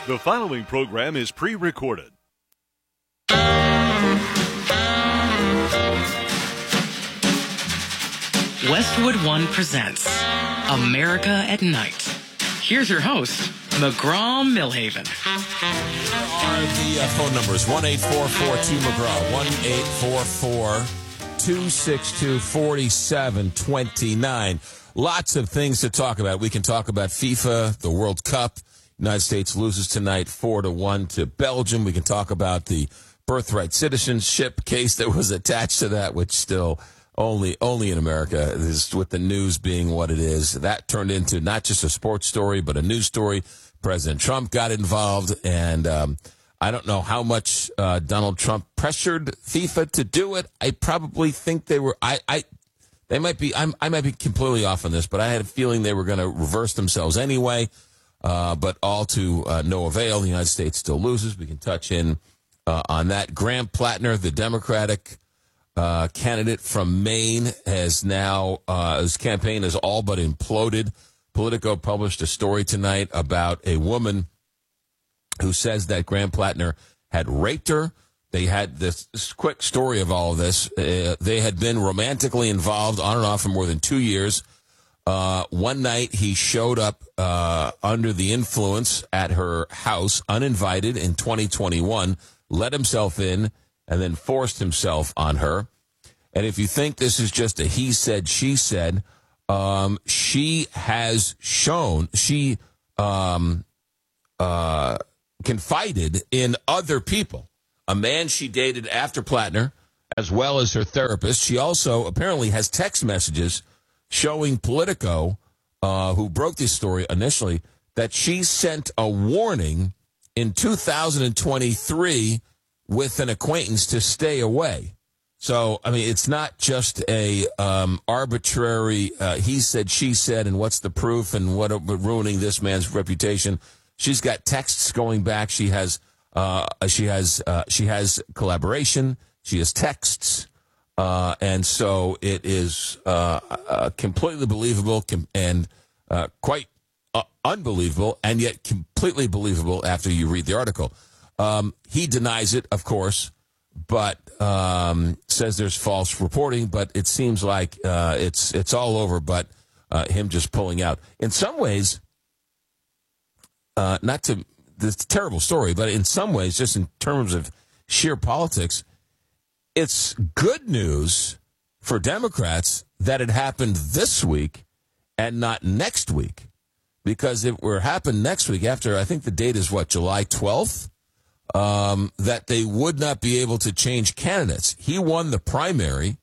The following program is pre-recorded. Westwood One presents America at Night. Here's your host, McGraw Millhaven. Here are the phone numbers, 1-844-2McGraw, 1-844-262-4729. Lots of things to talk about. We can talk about FIFA, the World Cup. United States loses tonight 4-1 to Belgium. We can talk about the birthright citizenship case that was attached to that, which still only in America is, with the news being what it is. That turned into not just a sports story, but a news story. President Trump got involved, and I don't know how much Donald Trump pressured FIFA to do it. I probably think they were. They might be. I might be completely off on this, but I had a feeling they were going to reverse themselves anyway. But all to no avail. The United States still loses. We can touch in on that. Graham Plattner, the Democratic candidate from Maine, has now his campaign has all but imploded. Politico published a story tonight about a woman who says that Graham Plattner had raped her. They had this quick story of all of this. They had been romantically involved on and off for more than 2 years. One night he showed up under the influence at her house, uninvited, in 2021, let himself in, and then forced himself on her. And if you think this is just a he said, she said, she has shown, she confided in other people. A man she dated after Plattner, as well as her therapist. She also apparently has text messages showing Politico, who broke this story initially, that she sent a warning in 2023 with an acquaintance to stay away. So, I mean, it's not just a arbitrary he said, she said, and what's the proof and what ruining this man's reputation. She's got texts going back. She has collaboration. She has texts. And so it is completely believable and quite unbelievable, and yet completely believable after you read the article. He denies it, of course, but says there's false reporting. But it seems like it's all over. But him just pulling out. In some ways, not to this terrible story, but in some ways, just in terms of sheer politics, it's good news for Democrats that it happened this week and not next week. Because if it were happened next week, after, I think the date is July 12th, that they would not be able to change candidates. He won the primary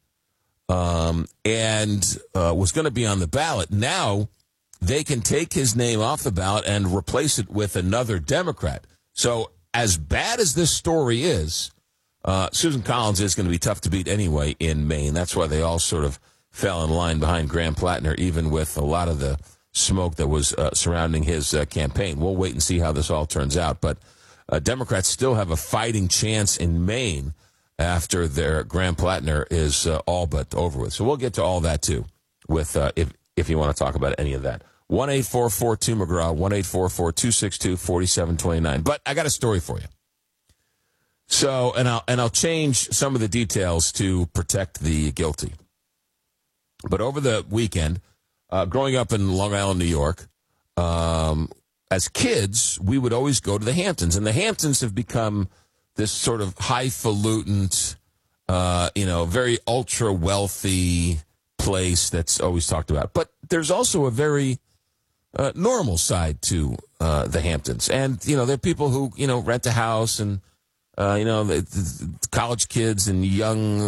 and was going to be on the ballot. Now they can take his name off the ballot and replace it with another Democrat. So as bad as this story is, Susan Collins is going to be tough to beat anyway in Maine. That's why they all sort of fell in line behind Graham Plattner, even with a lot of the smoke that was surrounding his campaign. We'll wait and see how this all turns out. But Democrats still have a fighting chance in Maine after their Graham Plattner is all but over with. So we'll get to all that, too, with if you want to talk about any of that. 1-844-2McGraw, 1-844-262-4729. But I got a story for you. So, and I'll change some of the details to protect the guilty. But over the weekend, growing up in Long Island, New York, as kids, we would always go to the Hamptons. And the Hamptons have become this sort of highfalutin, very ultra-wealthy place that's always talked about. But there's also a very normal side to the Hamptons. And, there are people who, rent a house and, the college kids and young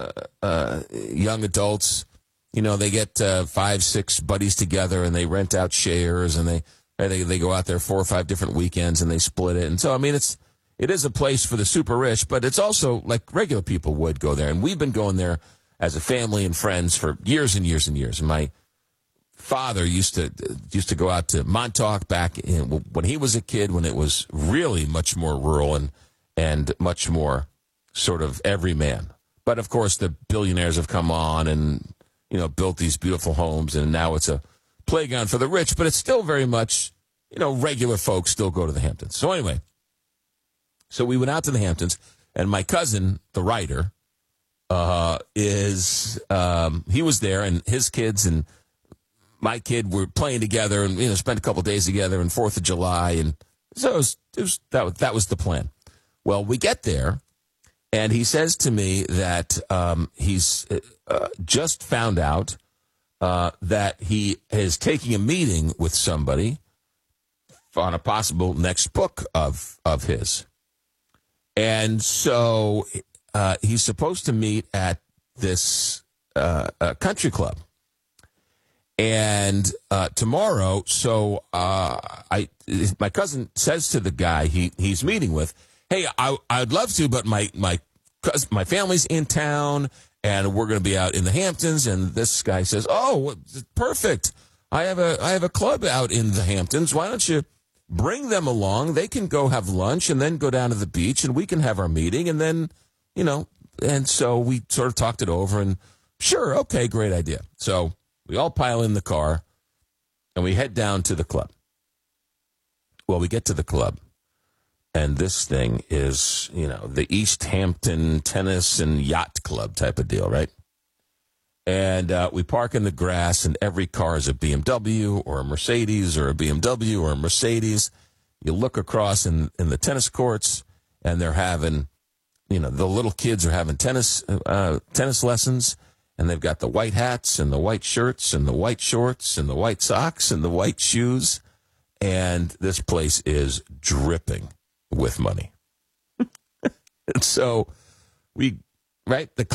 adults, they get 5-6 buddies together and they rent out shares and they go out there 4 or 5 different weekends and they split it. And so, I mean, it is a place for the super rich, but it's also like regular people would go there. And we've been going there as a family and friends for years and years and years. And my father used to go out to Montauk back when he was a kid, when it was really much more rural and much more sort of everyman. But of course, the billionaires have come on and built these beautiful homes, and now it's a playground for the rich. But it's still very much regular folks still go to the Hamptons. So anyway, so we went out to the Hamptons, and my cousin, the writer, he was there, and his kids and my kid were playing together, and spent a couple days together, and 4th of July, and so that was the plan. Well, we get there, and he says to me that he's just found out that he is taking a meeting with somebody on a possible next book of his. And so he's supposed to meet at this country club. And tomorrow, so my cousin says to the guy he's meeting with, hey, I'd love to, but my family's in town, and we're going to be out in the Hamptons. And this guy says, oh, perfect. I have a club out in the Hamptons. Why don't you bring them along? They can go have lunch and then go down to the beach, and we can have our meeting. And then, and so we sort of talked it over, and sure, okay, great idea. So we all pile in the car, and we head down to the club. Well, we get to the club, and this thing is, the East Hampton Tennis and Yacht Club type of deal, right? And we park in the grass, and every car is a BMW or a Mercedes or a BMW or a Mercedes. You look across in the tennis courts, and they're having, the little kids are having tennis lessons, and they've got the white hats and the white shirts and the white shorts and the white socks and the white shoes. And this place is dripping with money. And so the